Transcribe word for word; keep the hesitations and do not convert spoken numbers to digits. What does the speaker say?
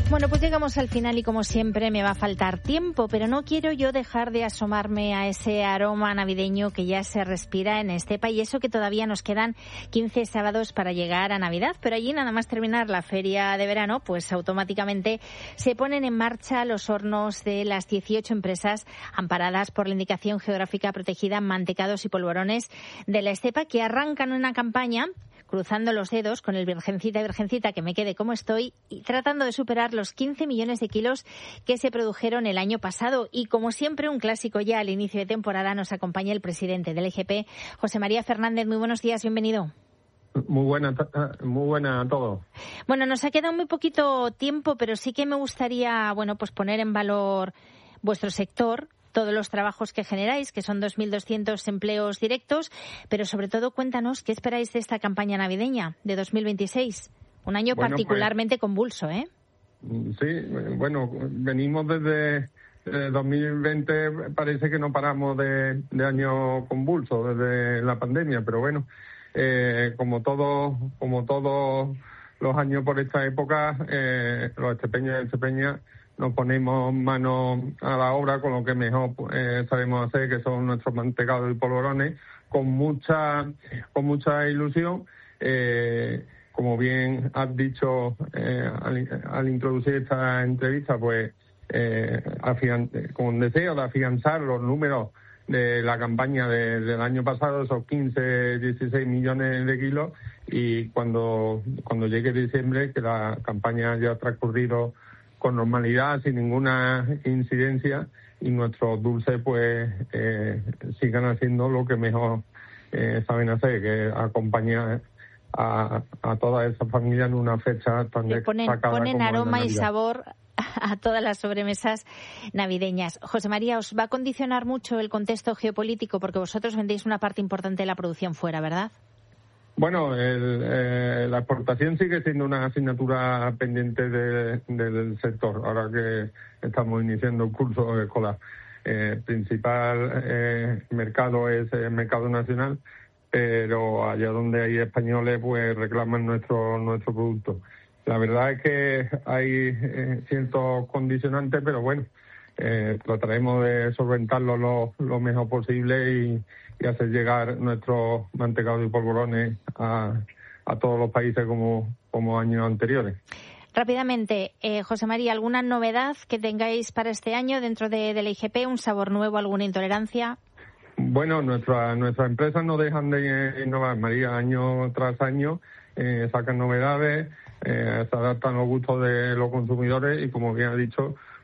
Bueno, pues llegamos al final y como siempre me va a faltar tiempo, pero no quiero yo dejar de asomarme a ese aroma navideño que ya se respira en Estepa, y eso que todavía nos quedan quince sábados para llegar a Navidad, pero allí nada más terminar la feria de verano, pues automáticamente se ponen en marcha los hornos de las dieciocho empresas amparadas por la indicación geográfica protegida Mantecados y Polvorones de la Estepa, que arrancan una campaña cruzando los dedos con el virgencita, virgencita, que me quede como estoy, y tratando de superar los quince millones de kilos que se produjeron el año pasado. Y como siempre, un clásico ya al inicio de temporada, nos acompaña el presidente del E G P, José María Fernández. Muy buenos días, bienvenido. Muy buena, muy buena a todos. Bueno, nos ha quedado muy poquito tiempo, pero sí que me gustaría, bueno, pues poner en valor vuestro sector, todos los trabajos que generáis, que son dos mil doscientos empleos directos, pero sobre todo cuéntanos qué esperáis de esta campaña navideña de dos mil veintiséis. Un año bueno, particularmente pues, convulso, ¿eh? Sí, bueno, venimos desde eh, dos mil veinte, parece que no paramos de, de año convulso, desde la pandemia, pero bueno, eh, como todo, como todos los años por esta época, eh, los estepeños y estepeñas nos ponemos manos a la obra con lo que mejor eh, sabemos hacer, que son nuestros mantecados y polvorones, con mucha con mucha ilusión. Eh, como bien has dicho eh, al, al introducir esta entrevista, pues eh, afian, con deseo de afianzar los números de la campaña de, del año pasado, esos quince, dieciséis millones de kilos, y cuando, cuando llegue diciembre, que la campaña haya transcurrido con normalidad, sin ninguna incidencia, y nuestros dulces pues eh, sigan haciendo lo que mejor eh, saben hacer, que acompañar a, a toda esa familia en una fecha tan destacada como ponen aroma y Navidad. Sabor a todas las sobremesas navideñas. José María, os va a condicionar mucho el contexto geopolítico, porque vosotros vendéis una parte importante de la producción fuera, ¿verdad? Bueno, el, eh, la exportación sigue siendo una asignatura pendiente de, de, del sector, ahora que estamos iniciando el curso escolar. El eh, principal eh, mercado es el mercado nacional, pero allá donde hay españoles pues reclaman nuestro nuestro producto. La verdad es que hay eh, ciertos condicionantes, pero bueno, eh, trataremos de solventarlo lo, lo mejor posible y y hacer llegar nuestros mantecados y polvorones a, a todos los países como, como años anteriores. Rápidamente, eh, José María, ¿alguna novedad que tengáis para este año dentro de, de la I G P? ¿Un sabor nuevo, alguna intolerancia? Bueno, nuestra, nuestras empresas no dejan de innovar, María, año tras año, eh, sacan novedades, eh, se adaptan a los gustos de los consumidores y, como bien ha dicho,